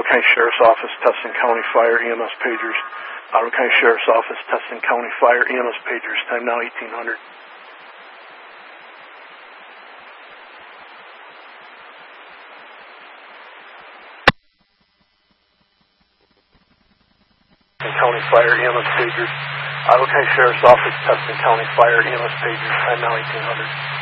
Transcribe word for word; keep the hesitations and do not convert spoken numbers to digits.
County Sheriff's Office, Tustin County Fire, E M S pagers. Ottawa County Sheriff's Office, Tustin County Fire, E M S pagers. Time now eighteen hundred. County Fire, E M S pagers. Ottawa County Sheriff's Office, Tustin County Fire, E M S pagers. Time now eighteen hundred.